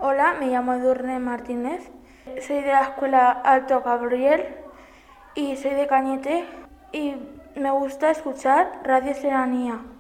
Hola, me llamo Edurne Martínez, soy de la Escuela Alto Gabriel y soy de Cañete y me gusta escuchar Radio Serranía.